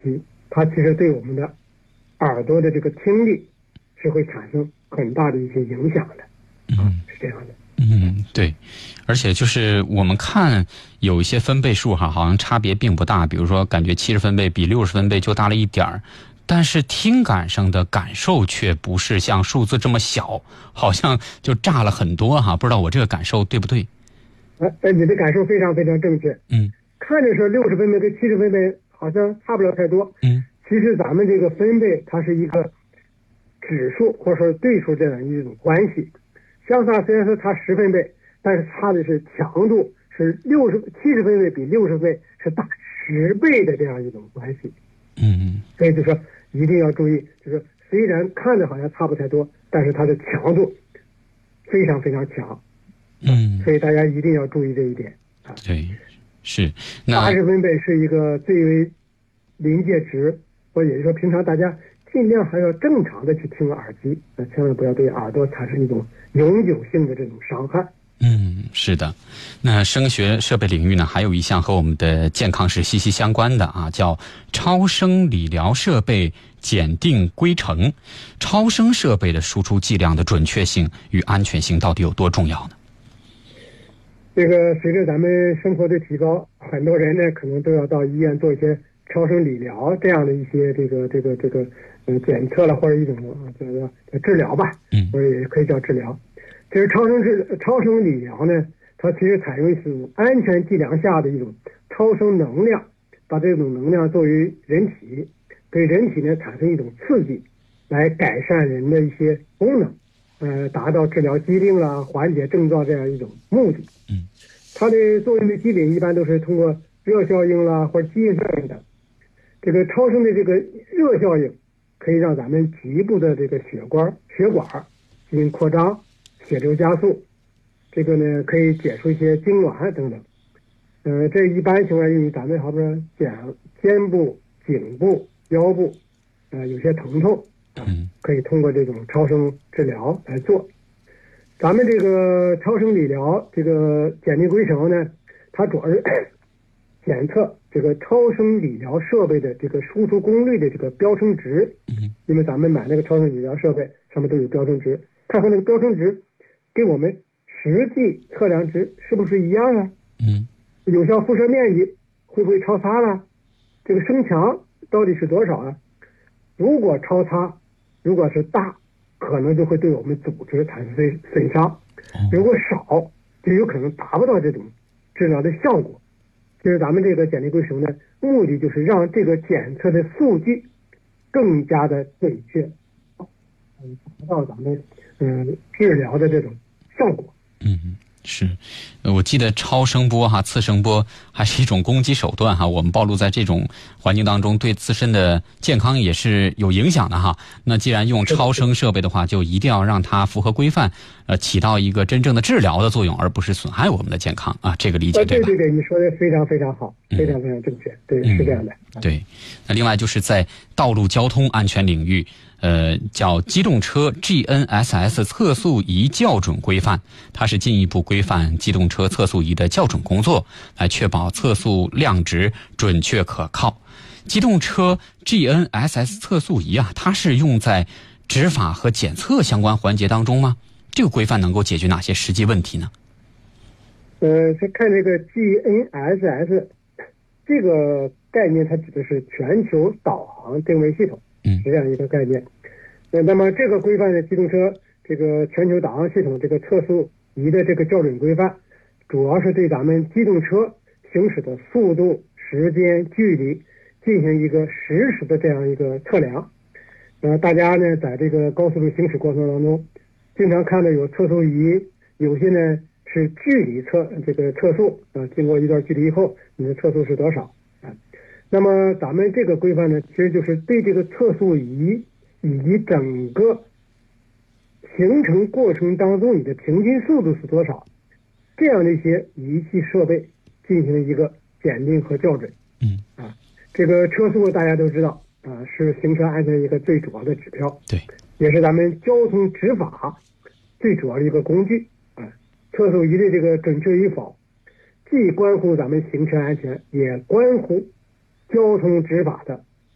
机，它其实对我们的耳朵的这个听力是会产生很大的一些影响的。是这样的。 对，而且就是我们看有一些分贝数好像差别并不大，比如说感觉70分贝比60分贝就大了一点儿，但是听感上的感受却不是像数字这么小，好像就炸了很多不知道我这个感受对不对？ 你的感受非常非常正确。看着说60分贝跟70分贝好像差不了太多。其实咱们这个分贝它是一个指数或者说对数这样一种关系。相差虽然说差10分贝，但是差的是强度，是70分贝比60分贝是大10倍的这样一种关系。所以就说一定要注意，就是虽然看着好像差不太多，但是它的强度非常非常强。所以大家一定要注意这一点。 对，是。那 80分贝是一个最为临界值，或者也就是说平常大家尽量还要正常的去听耳机，千万不要对耳朵产生一种永久性的这种伤害。 是的。那声学设备领域呢，还有一项和我们的健康是息息相关的叫超声理疗设备检定规程。超声设备的输出剂量的准确性与安全性到底有多重要呢？ 这个随着咱们生活的提高，很多人呢可能都要到医院做一些超声理疗这样的一些检测了，或者一种叫治疗吧，或者也可以叫治疗。其实超声理疗呢，它其实采用一种安全剂量下的一种超声能量，把这种能量作为人体，对人体呢产生一种刺激，来改善人的一些功能，达到治疗疾病啦、缓解症状这样一种目的。它的作用的机理一般都是通过热效应啦或者基因效应等。这个超声的这个热效应可以让咱们局部的这个血管进行扩张，血流加速，这个呢可以解除一些痉挛等等。这一般情况用于咱们好比说肩部、颈部、腰部，有些疼痛，可以通过这种超声治疗来做。咱们这个超声理疗这个检定规程呢，它主要是检测这个超声理疗设备的这个输出功率的这个标称值。因为咱们买那个超声理疗设备上面都有标称值，看看那个标称值跟我们实际测量值是不是一样啊？有效辐射面积会不会超差了？这个声强到底是多少啊？如果超差，如果是大，可能就会对我们组织产生损伤；如果少，就有可能达不到这种治疗的效果。就是咱们这个检定规程呢，目的就是让这个检测的数据更加的准确，达到咱们治疗的这种效果。 是，我记得超声波次声波还是一种攻击手段我们暴露在这种环境当中，对自身的健康也是有影响的那既然用超声设备的话，就一定要让它符合规范，起到一个真正的治疗的作用，而不是损害我们的健康这个理解对吧？ 对，你说的非常非常好，非常非常正确，对，是这样的。 对，那另外就是在道路交通安全领域。叫机动车 GNSS 测速仪校准规范，它是进一步规范机动车测速仪的校准工作，来确保测速量值准确可靠。机动车 GNSS 测速仪它是用在执法和检测相关环节当中吗？这个规范能够解决哪些实际问题呢？ 看这个 GNSS 这个概念，它指的是全球导航定位系统。是这样一个概念。那么这个规范的机动车这个全球导航系统这个测速仪的这个校准规范，主要是对咱们机动车行驶的速度、时间、距离进行一个实时的这样一个测量。大家呢在这个高速路行驶过程当中，经常看到有测速仪，有些呢是距离测速经过一段距离以后，你的测速是多少？那么咱们这个规范呢，其实就是对这个测速仪以及整个行程过程当中你的平均速度是多少，这样的一些仪器设备进行一个检定和校准。这个车速大家都知道是行车安全一个最主要的指标， 对， 也是咱们交通执法最主要的一个工具。测速仪的这个准确与否，既关乎咱们行车安全，也关乎交通执法的